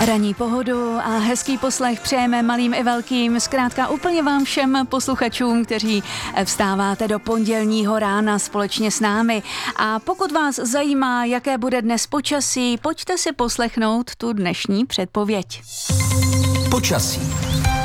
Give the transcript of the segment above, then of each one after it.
Ranní pohodu a hezký poslech přejeme malým i velkým, zkrátka úplně vám všem posluchačům, kteří vstáváte do pondělního rána společně s námi. A pokud vás zajímá, jaké bude dnes počasí, pojďte si poslechnout tu dnešní předpověď. Počasí.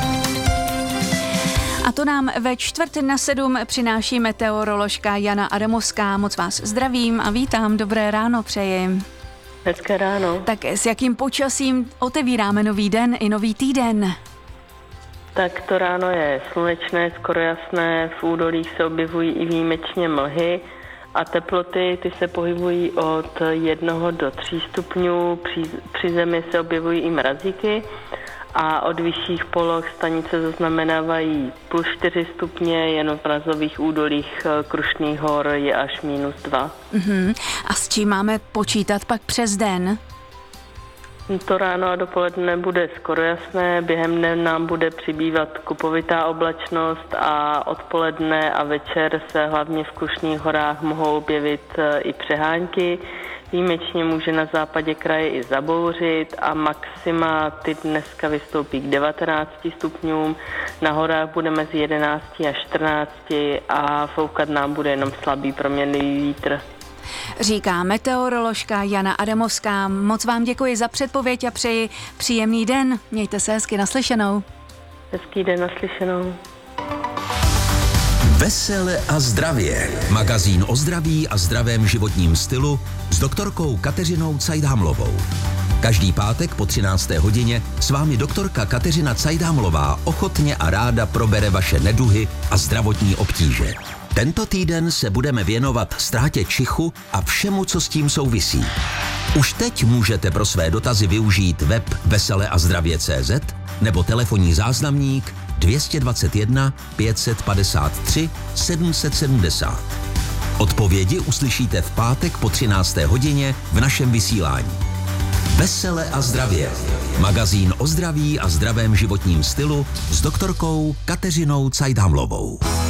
A to nám ve 6:45 přináší meteoroložka Jana Adamovská. Moc vás zdravím a vítám, dobré ráno přeji. Hezké ráno. Tak s jakým počasím otevíráme nový den i nový týden? Tak to ráno je slunečné, skoro jasné, v údolích se objevují i výjimečně mlhy a teploty ty se pohybují od 1 do 3 stupňů, při zemi se objevují i mrazíky a od vyšších poloh stanice zaznamenávají +4 stupně, jen v mrazových údolích Krušných hor je až -2. A s čím máme počítat pak přes den? To ráno a dopoledne bude skoro jasné, během dne nám bude přibývat kupovitá oblačnost a odpoledne a večer se hlavně v Krušných horách mohou objevit i přehánky. Výjimečně může na západě kraje i zabouřit a maxima ty dneska vystoupí k 19 stupňům. Na horách bude mezi 11 a 14 a foukat nám bude jenom slabý proměnlivý vítr. Říká meteoroložka Jana Adamovská. Moc vám děkuji za předpověď a přeji příjemný den. Mějte se hezky, naslyšenou. Hezký den, naslyšenou. Vesele a zdravě. Magazín o zdraví a zdravém životním stylu s doktorkou Kateřinou Cajdhamlovou. Každý pátek po 13. hodině s vámi doktorka Kateřina Cajdhamlová ochotně a ráda probere vaše neduhy a zdravotní obtíže. Tento týden se budeme věnovat ztrátě čichu a všemu, co s tím souvisí. Už teď můžete pro své dotazy využít web veseleazdravě.cz nebo telefonní záznamník 221 553 770. Odpovědi uslyšíte v pátek po 13. hodině v našem vysílání. Vesele a zdravě. Magazín o zdraví a zdravém životním stylu s doktorkou Kateřinou Cajdhamlovou.